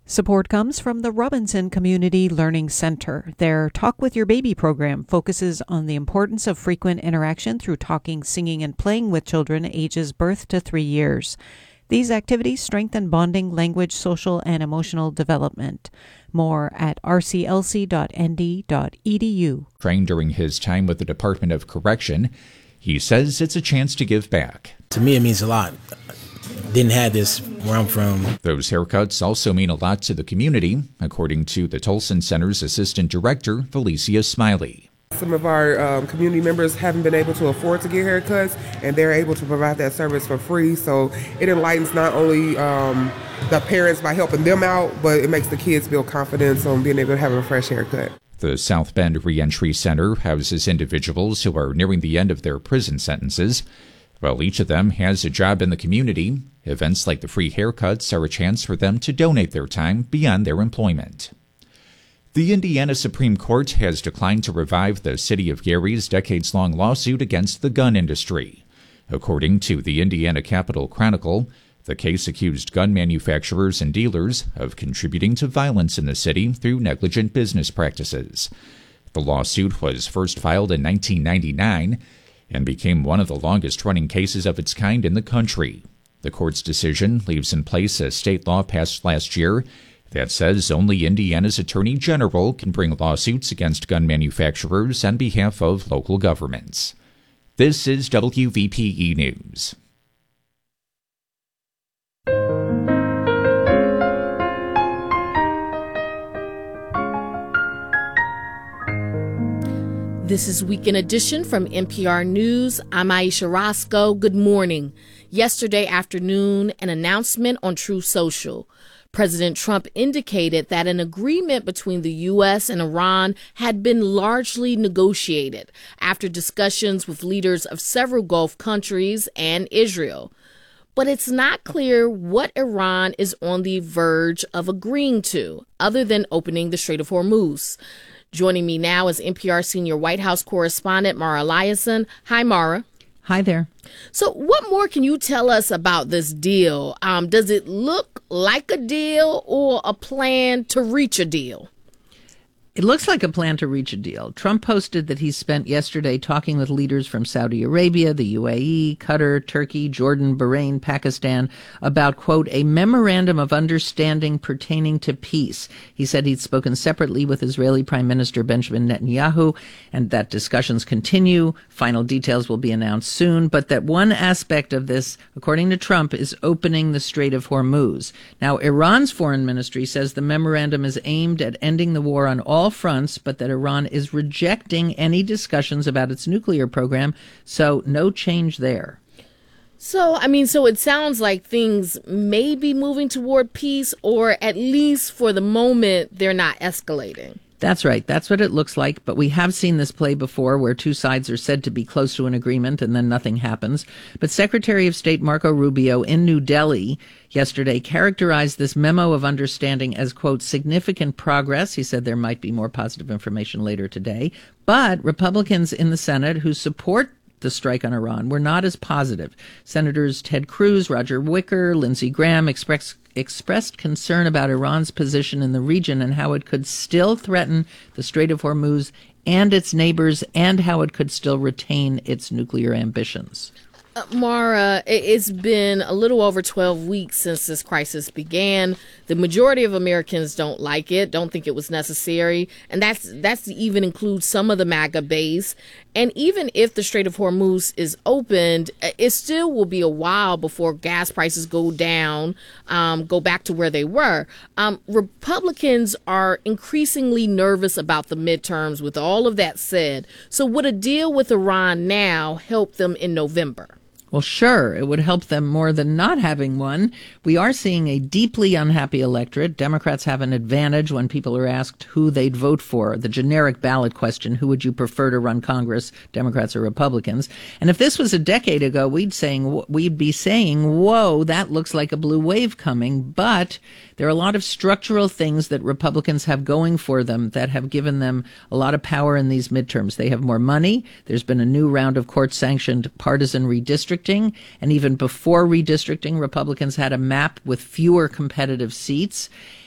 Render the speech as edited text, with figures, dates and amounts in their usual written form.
Support comes from the Robinson Community Learning Center. Their Talk with Your Baby program focuses on the importance of frequent interaction through talking, singing, and playing with children ages birth to 3 years. These activities strengthen bonding, language, social, and emotional development. More at rclc.nd.edu. Trained during his time with the Department of Correction, he says it's a chance to give back. To me, it means a lot. Didn't have this where I'm from. Those haircuts also mean a lot to the community, according to the Tolson Center's Assistant Director, Felicia Smiley. Some of our community members haven't been able to afford to get haircuts, and they're able to provide that service for free. So it enlightens not only the parents by helping them out, but it makes the kids build confidence on being able to have a fresh haircut. The South Bend Reentry Center houses individuals who are nearing the end of their prison sentences. While each of them has a job in the community, events like the free haircuts are a chance for them to donate their time beyond their employment. The Indiana Supreme Court has declined to revive the city of Gary's decades-long lawsuit against the gun industry. According to the Indiana Capital Chronicle, the case accused gun manufacturers and dealers of contributing to violence in the city through negligent business practices. The lawsuit was first filed in 1999 and became one of the longest-running cases of its kind in the country. The court's decision leaves in place a state law passed last year that says only Indiana's Attorney General can bring lawsuits against gun manufacturers on behalf of local governments. This is WVPE News. This is Weekend Edition from NPR News. I'm Aisha Roscoe. Good morning. Yesterday afternoon, an announcement on Truth Social. President Trump indicated that an agreement between the U.S. and Iran had been largely negotiated after discussions with leaders of several Gulf countries and Israel. But it's not clear what Iran is on the verge of agreeing to, other than opening the Strait of Hormuz. Joining me now is NPR senior White House correspondent Mara Liasson. Hi, Mara. Hi there. So what more can you tell us about this deal? Does it look like a deal or a plan to reach a deal? It looks like a plan to reach a deal. Trump posted that he spent yesterday talking with leaders from Saudi Arabia, the UAE, Qatar, Turkey, Jordan, Bahrain, Pakistan about, quote, a memorandum of understanding pertaining to peace. He said he'd spoken separately with Israeli Prime Minister Benjamin Netanyahu and that discussions continue. Final details will be announced soon, but that one aspect of this, according to Trump, is opening the Strait of Hormuz. Now, Iran's foreign ministry says the memorandum is aimed at ending the war on all fronts, but that Iran is rejecting any discussions about its nuclear program, so no change there. So it sounds like things may be moving toward peace, or at least for the moment, they're not escalating. That's right. That's what it looks like. But we have seen this play before where two sides are said to be close to an agreement and then nothing happens. But Secretary of State Marco Rubio in New Delhi yesterday characterized this memo of understanding as, quote, significant progress. He said there might be more positive information later today. But Republicans in the Senate who support the strike on Iran were not as positive. Senators Ted Cruz, Roger Wicker, Lindsey Graham expressed concern about Iran's position in the region and how it could still threaten the Strait of Hormuz and its neighbors and how it could still retain its nuclear ambitions. Mara, it's been a little over 12 weeks since this crisis began. The majority of Americans don't like it, don't think it was necessary, and that's to even include some of the MAGA base. And even if the Strait of Hormuz is opened, it still will be a while before gas prices go down, go back to where they were. Republicans are increasingly nervous about the midterms. With all of that said, so would a deal with Iran now help them in November? Well, sure, it would help them more than not having one. We are seeing a deeply unhappy electorate. Democrats have an advantage when people are asked who they'd vote for. The generic ballot question, who would you prefer to run Congress, Democrats or Republicans? And if this was a decade ago, we'd be saying, whoa, that looks like a blue wave coming. But there are a lot of structural things that Republicans have going for them that have given them a lot of power in these midterms. They have more money. There's been a new round of court-sanctioned partisan redistricting. And even before redistricting, Republicans had a map with fewer competitive seats.